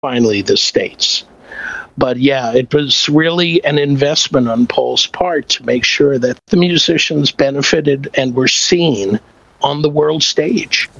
finally the States. But yeah, it was really an investment on Paul's part to make sure that the musicians benefited and were seen on the world stage.